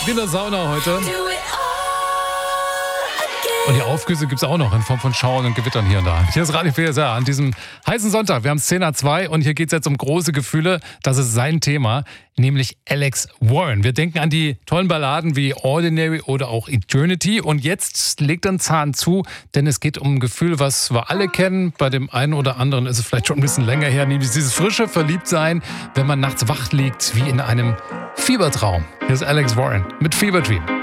in der Sauna heute. Und die Aufgüsse gibt es auch noch in Form von Schauern und Gewittern hier und da. Hier ist Radio PSR an diesem heißen Sonntag. Wir haben 10:02 und hier geht es jetzt um große Gefühle. Das ist sein Thema, nämlich Alex Warren. Wir denken an die tollen Balladen wie Ordinary oder auch Eternity. Und jetzt legt er einen Zahn zu, denn es geht um ein Gefühl, was wir alle kennen. Bei dem einen oder anderen ist es vielleicht schon ein bisschen länger her, nämlich dieses frische Verliebtsein, wenn man nachts wach liegt wie in einem Fiebertraum. Hier ist Alex Warren mit Fever Dream.